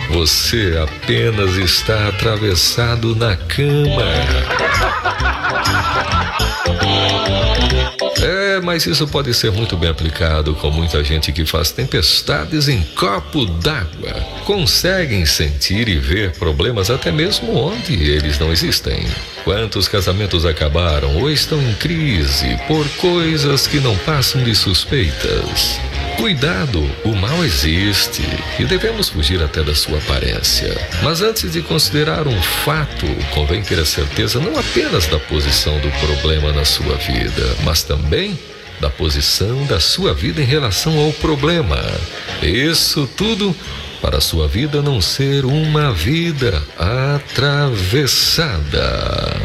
Você apenas está atravessado na cama. Mas isso pode ser muito bem aplicado com muita gente que faz tempestades em copo d'água. Conseguem sentir e ver problemas até mesmo onde eles não existem. Quantos casamentos acabaram ou estão em crise por coisas que não passam de suspeitas? Cuidado, o mal existe e devemos fugir até da sua aparência. Mas antes de considerar um fato, convém ter a certeza não apenas da posição do problema na sua vida, mas também da posição da sua vida em relação ao problema. Isso tudo para a sua vida não ser uma vida atravessada.